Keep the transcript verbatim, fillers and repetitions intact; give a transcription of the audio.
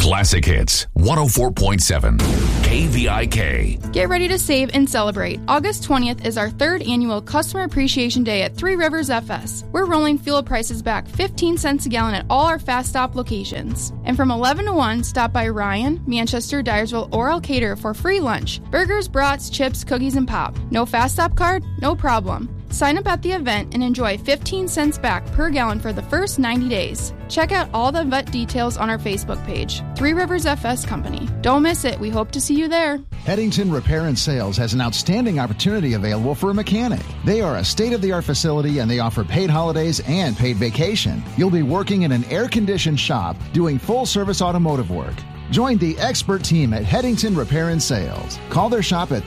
Classic Hits one oh four point seven K V I K. Get ready to save and celebrate. August twentieth is our third annual Customer Appreciation Day at Three Rivers F S. We're rolling fuel prices back fifteen cents a gallon at all our Fast Stop locations. And from eleven to one, stop by Ryan, Manchester, Dyersville, or Elkader for free lunch. Burgers, brats, chips, cookies, and pop. No Fast Stop card? No problem. Sign up at the event and enjoy fifteen cents back per gallon for the first ninety days. Check out all the event details on our Facebook page. Three Rivers F S Company. Don't miss it. We hope to see you there. Headington Repair and Sales has an outstanding opportunity available for a mechanic. They are a state-of-the-art facility and they offer paid holidays and paid vacation. You'll be working in an air-conditioned shop doing full-service automotive work. Join the expert team at Headington Repair and Sales. Call their shop at